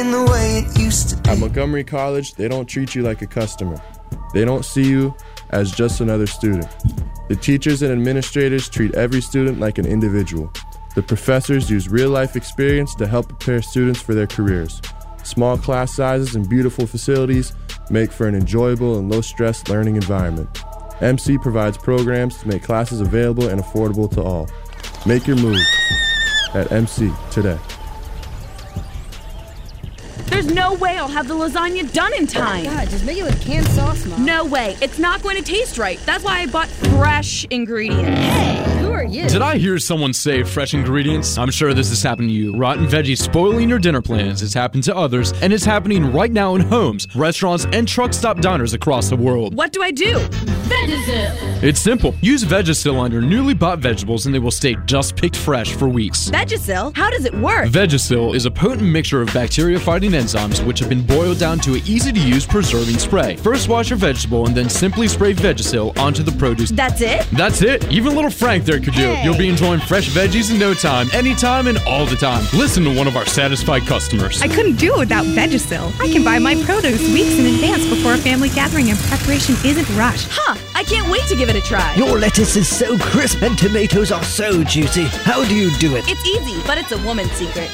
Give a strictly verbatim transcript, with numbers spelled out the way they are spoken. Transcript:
in the way it used to be. At Montgomery College, they don't treat you like a customer. They don't see you as just another student. The teachers and administrators treat every student like an individual. The professors use real-life experience to help prepare students for their careers. Small class sizes and beautiful facilities make for an enjoyable and low-stress learning environment. M C provides programs to make classes available and affordable to all. Make your move at M C today. There's no way I'll have the lasagna done in time. Oh God, just make it with canned sauce, Mom. No way. It's not going to taste right. That's why I bought fresh ingredients. Hey, who are you? Did I hear someone say fresh ingredients? I'm sure this has happened to you. Rotten veggies spoiling your dinner plans. It's happened to others, and it's happening right now in homes, restaurants, and truck stop diners across the world. What do I do? Vagisil. It's simple. Use Vagisil on your newly bought vegetables, and they will stay just picked fresh for weeks. Vagisil? How does it work? Vagisil is a potent mixture of bacteria-fighting enzymes which have been boiled down to an easy-to-use preserving spray. First wash your vegetable and then simply spray Vagisil onto the produce. That's it? That's it. Even little Frank there could do it. Hey. You'll be enjoying fresh veggies in no time, anytime, and all the time. Listen to one of our satisfied customers. I couldn't do it without Vagisil. I can buy my produce weeks in advance before a family gathering and preparation isn't rushed. Huh. I can't wait to give it a try. Your lettuce is so crisp and tomatoes are so juicy. How do you do it? It's easy, but it's a woman's secret.